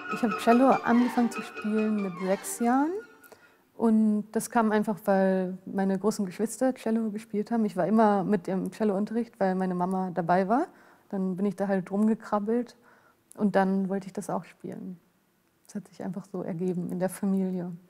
Ich habe Cello angefangen zu spielen mit 6 Jahren. Und das kam einfach, weil meine großen Geschwister Cello gespielt haben. Ich war immer mit im Cellounterricht, weil meine Mama dabei war. Dann bin ich da halt rumgekrabbelt und dann wollte ich das auch spielen. Das hat sich einfach so ergeben in der Familie.